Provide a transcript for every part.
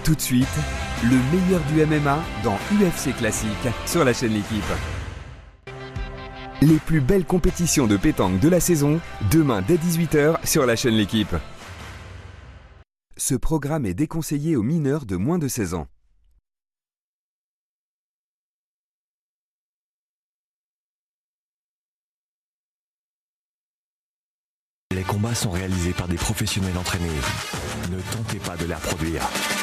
Tout de suite, le meilleur du MMA dans UFC Classique sur la chaîne L'Équipe. Les plus belles compétitions de pétanque de la saison, demain dès 18h sur la chaîne L'Équipe. Ce programme est déconseillé aux mineurs de moins de 16 ans. Les combats sont réalisés par des professionnels entraînés. Ne tentez pas de les reproduire.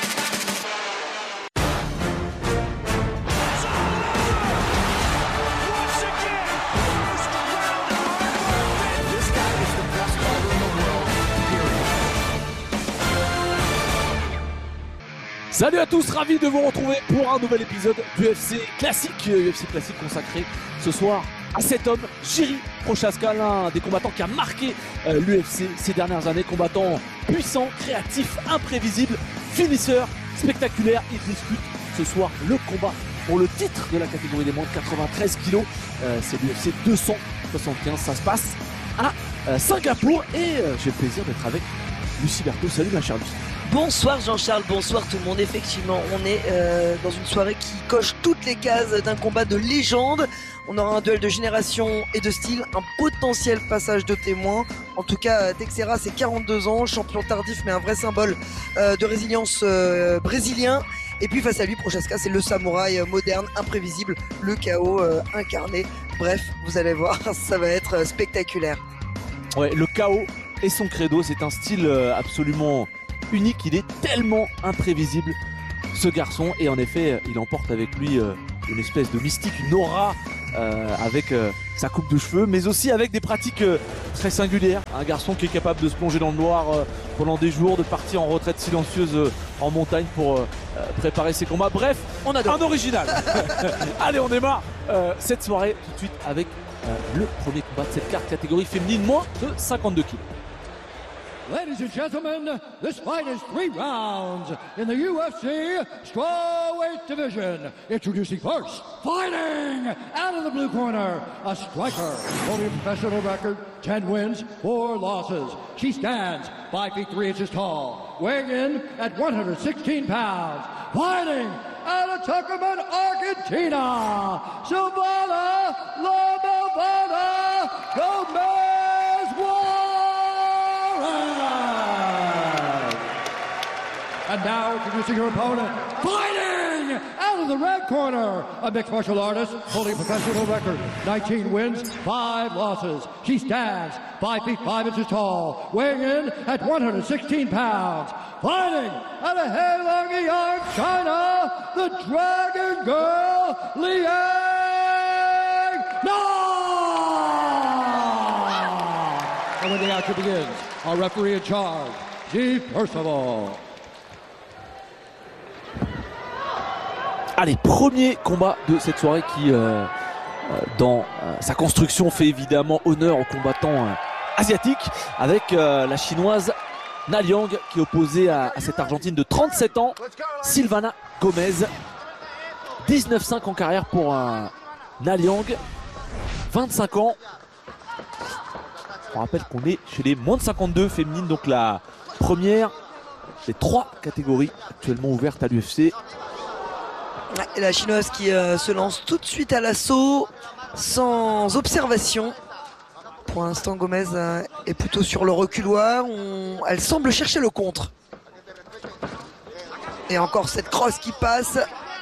Salut à tous, ravi de vous retrouver pour un nouvel épisode du UFC Classique. UFC Classique consacré ce soir à cet homme, Jiří Procházka, l'un des combattants qui a marqué l'UFC ces dernières années. Combattant puissant, créatif, imprévisible, finisseur, spectaculaire. Il dispute ce soir le combat pour le titre de la catégorie des moins de 93 kg. C'est l'UFC 275, ça se passe à Singapour. Et j'ai le plaisir d'être avec Lucie Berthaud. Salut ma chère Lucie. Bonsoir Jean-Charles, bonsoir tout le monde. Effectivement, on est dans une soirée qui coche toutes les cases d'un combat de légende. On aura un duel de génération et de style, un potentiel passage de témoin. En tout cas, Teixeira, c'est 42 ans, champion tardif, mais un vrai symbole de résilience brésilien. Et puis face à lui, Procházka, c'est le samouraï moderne, imprévisible, le chaos incarné. Bref, vous allez voir, ça va être spectaculaire. Ouais, le chaos est son credo, c'est un style absolument unique, il est tellement imprévisible ce garçon, et en effet il emporte avec lui une espèce de mystique, une aura avec sa coupe de cheveux, mais aussi avec des pratiques très singulières. Un garçon qui est capable de se plonger dans le noir pendant des jours, de partir en retraite silencieuse en montagne pour préparer ses combats. Bref, on adore. Un original. Allez, on démarre cette soirée tout de suite avec le premier combat de cette carte catégorie féminine moins de 52 kg. Ladies and gentlemen, this fight is 3 rounds in the UFC strawweight division. Introducing first, fighting out of the blue corner, a striker holding a professional record, 10 wins, 4 losses. She stands 5 feet 3 inches tall, weighing in at 116 pounds. Fighting out of Tucumán, Argentina, Silvana La Bovada Gomez. And now introducing her opponent, fighting out of the red corner, a mixed martial artist holding a professional record, 19 wins, 5 losses. She stands 5 feet 5 inches tall, weighing in at 116 pounds. Fighting out of Heilongjiang, China, the Dragon Girl, Liang Na! And when the action begins, our referee in charge, Steve Percival. Allez, premier combat de cette soirée qui, dans sa construction, fait évidemment honneur aux combattants asiatiques, avec la chinoise Na Liang qui est opposée à cette Argentine de 37 ans, Silvana Gomez. 19-5 en carrière pour Na Liang, 25 ans. On rappelle qu'on est chez les moins de 52 féminines, donc la première des 3 catégories actuellement ouvertes à l'UFC. Et la chinoise qui se lance tout de suite à l'assaut sans observation. Pour l'instant, Gomez est plutôt sur le reculoir. Elle semble chercher le contre. Et encore cette crosse qui passe.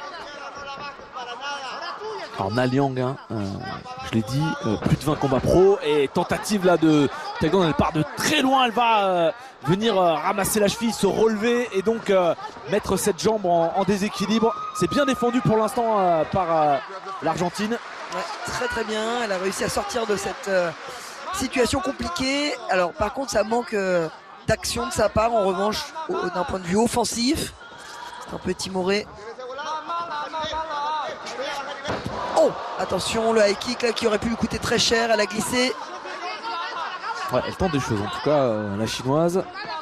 Alors Na Liang, je l'ai dit, plus de 20 combats pro, et tentative là de takedown, elle part de très loin, elle va venir ramasser la cheville, se relever et donc mettre cette jambe en déséquilibre. C'est bien défendu pour l'instant par l'Argentine. Ouais, très très bien, elle a réussi à sortir de cette situation compliquée. Alors par contre ça manque d'action de sa part, en revanche d'un point de vue offensif. C'est un peu timoré. Oh, attention, le high kick là, qui aurait pu lui coûter très cher, elle a glissé. Ouais, elle tente des choses en tout cas, la chinoise.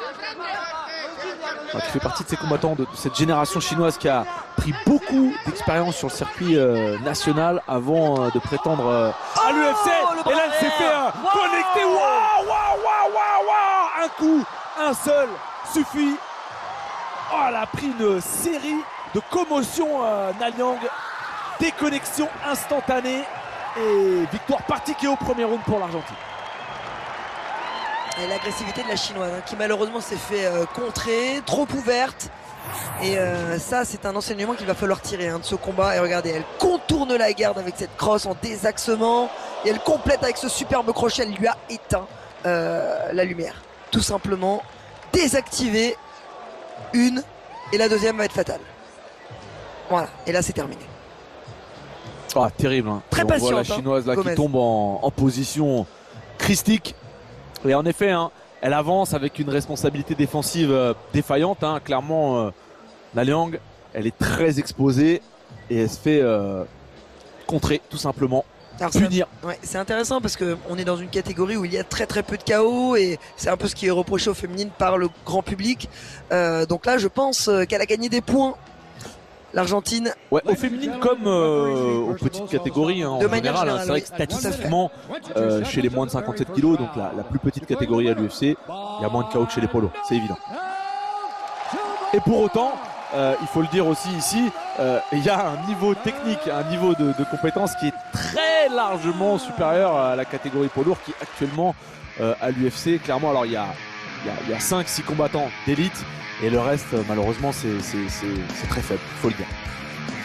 Qui fait partie de ces combattants de cette génération chinoise qui a pris beaucoup d'expérience sur le circuit national avant de prétendre à l'UFC. Et là, elle s'est fait connecter. Waouh, waouh, waouh, waouh, waouh. Un coup, un seul suffit. Oh, elle a pris une série de commotions, Naliang. Déconnexion instantanée. Et victoire partie au premier round pour l'Argentine. Et l'agressivité de la chinoise qui malheureusement s'est fait contrer, trop ouverte. Et ça c'est un enseignement qu'il va falloir tirer de ce combat. Et regardez, elle contourne la garde avec cette crosse en désaxement. Et elle complète avec ce superbe crochet. Elle lui a éteint la lumière. Tout simplement désactivé une. Et la deuxième va être fatale. Voilà, et là c'est terminé. Ah, terrible. Hein. Très patiente. On voit la chinoise là, Gomez, qui tombe en position christique. Et en effet, hein, elle avance avec une responsabilité défensive défaillante. Hein. Clairement, Naliang, elle est très exposée et elle se fait contrer tout simplement. Punir. C'est intéressant parce qu'on est dans une catégorie où il y a très peu de KO et c'est un peu ce qui est reproché aux féminines par le grand public. Donc là, je pense qu'elle a gagné des points. L'Argentine. Ouais, aux féminines comme aux petites catégories, hein, en général. Hein, c'est vrai que statistiquement, chez les moins de 57 kg, donc la plus petite catégorie à l'UFC, il y a moins de KO que chez les polos, c'est évident. Et pour autant, il faut le dire aussi ici, il y a un niveau technique, un niveau de compétence qui est très largement supérieur à la catégorie poids lourd qui actuellement à l'UFC. Clairement, alors il y a 5-6 combattants d'élite. Et le reste, malheureusement, c'est très faible, il faut le dire.